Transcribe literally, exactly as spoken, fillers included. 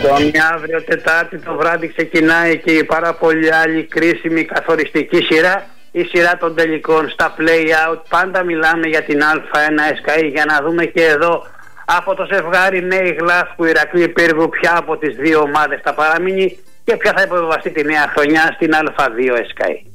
Αντώνη, αύριο Τετάρτη το βράδυ ξεκινάει και η πάρα πολύ άλλη κρίσιμη καθοριστική σειρά, η σειρά των τελικών στα play-out. Πάντα μιλάμε για την Α ένα ΕΣΚΑΗ για να δούμε και εδώ από το ζευγάρι Νέη Γλάφκου Ηρακλή Πύργου ποια από τις δύο ομάδες θα παραμείνει και ποια θα υποβιβαστεί τη νέα χρονιά στην Α δύο ΕΣΚΑΗ.